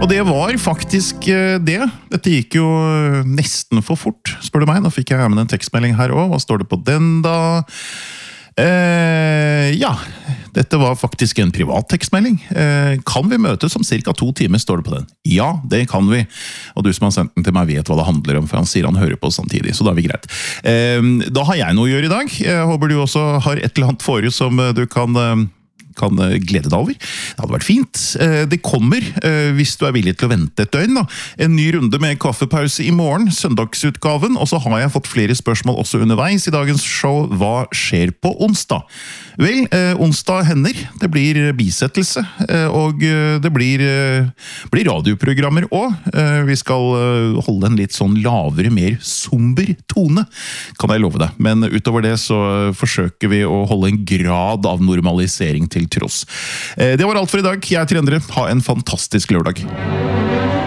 Og det var faktisk det. Dette gikk jo nesten for fort, spør du meg. Nå fikk jeg med en tekstmelding her også. Hva står det på den da? Ja, dette var faktisk en privat tekstmelding. Kan vi møtes om cirka 2 timer, står det på den. Ja, det kan vi. Og du som har sendt den til meg vet hva det handler om, for han sier han hører på samtidig, så da er vi greit. Da har jeg noe å gjøre i dag. Jeg håper du også har et eller annet forut som du kan glede deg over. Det hadde vært fint. Det kommer, hvis du er villig til å vente et døgn, da. En ny runde med kaffepause i morgen, søndagsutgaven, og så har jeg fått flere spørsmål også underveis i dagens show. Hva skjer på onsdag? Vel, onsdag hender. Det blir bisettelse, og det blir radioprogrammer også. Vi skal holde en litt sånn lavere, mer somber tone, kan jeg love deg. Men utover det så forsøker vi å holde en grad av normalisering til tross. Det var alt for i dag. Jeg er Trine Endre. Ha en fantastisk lørdag.